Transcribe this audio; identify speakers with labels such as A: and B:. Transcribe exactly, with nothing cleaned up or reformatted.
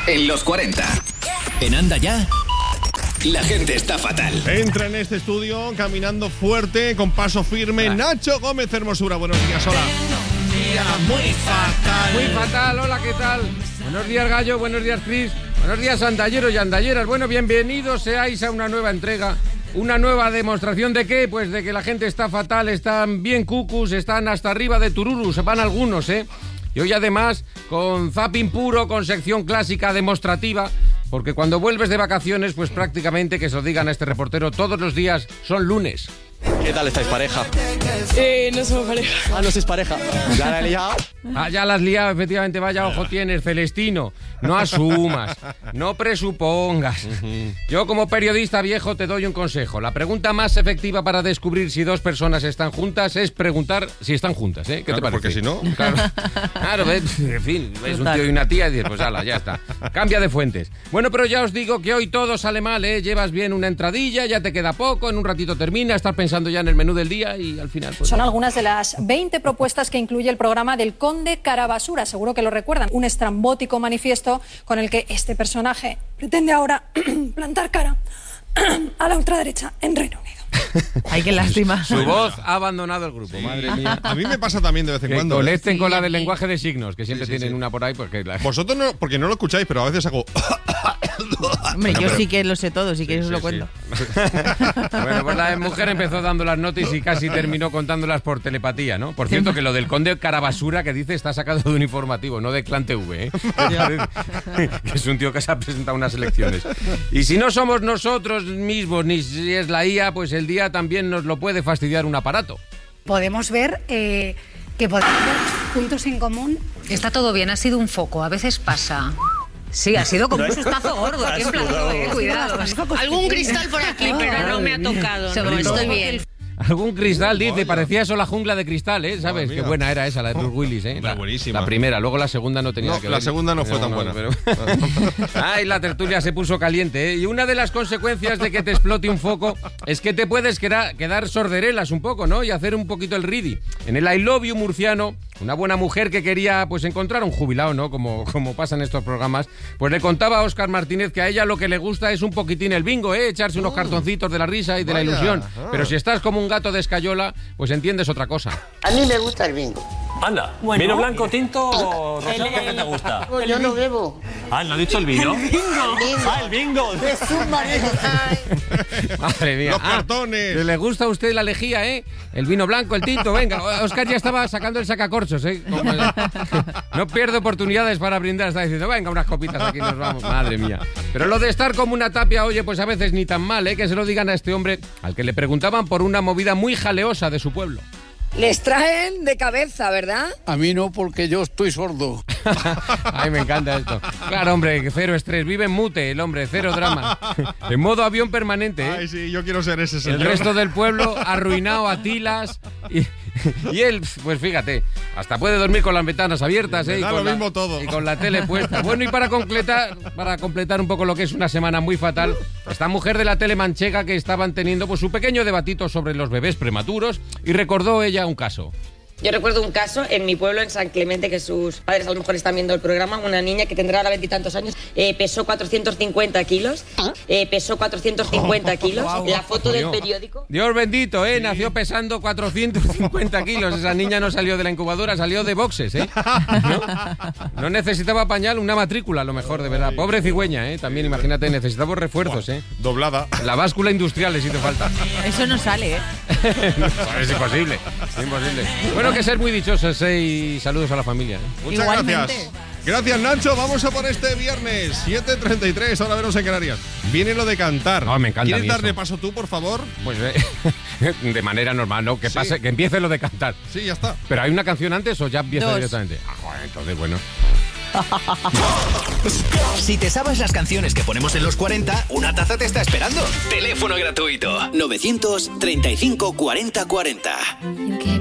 A: En los cuarenta. En Anda Ya, la gente está fatal.
B: Entra en este estudio caminando fuerte, con paso firme, ah. Nacho Gómez Hermosura. Buenos días, hola.
C: Un día muy fatal. Muy fatal, hola, ¿qué tal? Buenos días, Gallo, buenos días, Cris. Buenos días, andalleros y andalleras. Bueno, bienvenidos seáis a una nueva entrega. Una nueva demostración de qué, pues de que la gente está fatal, están bien cucus, están hasta arriba de tururus, van algunos, ¿eh? Y hoy además con zapping puro, con sección clásica demostrativa, porque cuando vuelves de vacaciones, pues prácticamente, que se lo digan a este reportero, todos los días son lunes.
D: ¿Qué tal estáis, pareja?
E: Eh, no somos pareja.
D: Ah, no sois pareja. ¿Ya la he liado?
C: Ah, ya la has liado, efectivamente, vaya ojo tienes, Celestino. No asumas, no presupongas. Uh-huh. Yo como periodista viejo te doy un consejo. La pregunta más efectiva para descubrir si dos personas están juntas es preguntar si están juntas, ¿eh? ¿Qué
B: claro,
C: te parece?
B: Porque si no...
C: Claro, claro, ves, en fin, ves un tío y una tía y dices, pues ala, ya está. Cambia de fuentes. Bueno, pero ya os digo que hoy todo sale mal, ¿eh? Llevas bien una entradilla, ya te queda poco, en un ratito termina, estás pensando ya en el menú del día y al final... Pues,
F: son algunas de las veinte propuestas que incluye el programa del Conde Carabasura, seguro que lo recuerdan. Un estrambótico manifiesto con el que este personaje pretende ahora plantar cara a la ultraderecha en Reino Unido.
E: Ay, qué lástima.
C: Su voz ha abandonado el grupo, sí. Madre mía.
B: A mí me pasa también de vez en
C: que
B: cuando.
C: Conecten
B: ¿eh?
C: con la del lenguaje de signos, que siempre sí, sí, tienen sí. una por ahí. Porque la...
B: Vosotros no, porque no lo escucháis, pero a veces hago...
E: Hombre, yo
B: pero...
E: sí que lo sé todo, si quieres
B: sí,
E: os lo
B: sí,
E: cuento.
B: Sí.
C: Bueno, pues la mujer empezó dando las notas y casi terminó contándolas por telepatía, ¿no? Por cierto, que lo del Conde Carabasura que dice está sacado de un informativo, no de Clan T V, ¿eh? Que es un tío que se ha presentado unas elecciones. Y si no somos nosotros mismos, ni si es la I A, pues el día también nos lo puede fastidiar un aparato.
G: Podemos ver eh, que podemos ver puntos en común.
H: Está todo bien, ha sido un foco, a veces pasa. Sí, ha sido como un sustazo gordo, aquí en plató, eh, cuidado.
G: Algún cristal por aquí, pero no me ha tocado. No, estoy bien.
C: Algún cristal, dice, parecía eso la jungla de cristal, ¿eh? ¿Sabes? Qué buena era esa, la de Bruce Willis, ¿eh? La,
B: buenísima.
C: La primera, luego la segunda no tenía
B: no,
C: que ver.
B: La segunda no fue no, tan no, buena.
C: Pero... Ay, la tertulia se puso caliente, ¿eh? Y una de las consecuencias de que te explote un foco es que te puedes quedar, quedar sorderelas un poco, ¿no? Y hacer un poquito el ridi. En el I Love You murciano, una buena mujer que quería, pues, encontrar un jubilado, ¿no? Como, como pasa en estos programas, pues le contaba a Óscar Martínez que a ella lo que le gusta es un poquitín el bingo, ¿eh? Echarse unos cartoncitos de la risa y de Vaya. la ilusión. Ah. Pero si estás como un gato de escayola, pues entiendes otra cosa.
I: A mí me gusta el bingo.
D: Anda, bueno, ¿vino blanco, tinto o rosado? ¿Qué te gusta?
I: No, yo no bebo.
D: Ah, ¿no ha dicho el vino?
I: El bingo.
D: Ah, el bingo.
I: Es submarino.
C: Madre mía.
B: Los
C: ah,
B: cartones.
C: Le gusta a usted la lejía, ¿eh? El vino blanco, el tinto, venga. Óscar ya estaba sacando el sacacorchos, ¿eh? Como... No pierde oportunidades para brindar. Está diciendo, venga, unas copitas, aquí nos vamos. Madre mía. Pero lo de estar como una tapia, oye, pues a veces ni tan mal, ¿eh? Que se lo digan a este hombre al que le preguntaban por una movida muy jaleosa de su pueblo.
J: Les traen de cabeza, ¿verdad?
K: A mí no, porque yo estoy sordo.
C: Ay, me encanta esto. Claro, hombre, cero estrés. Vive en mute, el hombre, cero drama. En modo avión permanente, ¿eh?
B: Ay, sí, yo quiero ser ese señor.
C: El resto del pueblo arruinado a tilas. Y, y él, pues fíjate, hasta puede dormir con las ventanas abiertas, ¿eh?
B: Me da
C: y con
B: lo
C: la,
B: mismo todo.
C: Y con la tele puesta. Bueno, y para completar, para completar un poco lo que es una semana muy fatal, esta mujer de la tele manchega que estaban teniendo pues su pequeño debatito sobre los bebés prematuros y recordó ella un caso.
L: Yo recuerdo un caso en mi pueblo, en San Clemente, que sus padres a lo mejor están viendo el programa, una niña que tendrá ahora veintitantos años, eh, pesó cuatrocientos cincuenta kilos, eh, pesó cuatrocientos cincuenta kilos, oh, wow, la foto del periódico...
C: Dios bendito, ¿eh? Sí. Nació pesando cuatrocientos cincuenta kilos, esa niña no salió de la incubadora, salió de boxes, ¿eh? No, no necesitaba pañal, una matrícula a lo mejor, de verdad. Pobre cigüeña, ¿eh? También, imagínate, necesitamos refuerzos, ¿eh?
B: Doblada.
C: La báscula industrial les hizo falta.
E: Eso no sale, ¿eh?
C: No, es imposible, es imposible. Bueno, que ser muy dichosos, ¿eh? Y saludos a la familia, ¿eh?
B: Muchas Igualmente. gracias. Gracias, Nacho. Vamos a por este viernes, siete treinta y tres, ahora vernos en Canarias. Viene lo de cantar.
C: No, me encanta.
B: ¿Quieres darle eso. paso tú, por favor?
C: Pues eh, de manera normal, ¿no? Que, sí. pase, que empiece lo de cantar.
B: Sí, ya está.
C: ¿Pero hay una canción antes o ya empieza
E: Dos.
C: directamente? Ah, joder, entonces, bueno.
A: Si te sabes las canciones que ponemos en los cuarenta, una taza te está esperando. Teléfono gratuito. novecientos treinta y cinco cuarenta cuarenta.